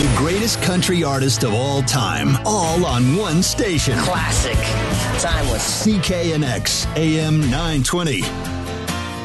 the greatest country artist of all time, all on one station. Classic. Timeless. CKNX AM 920.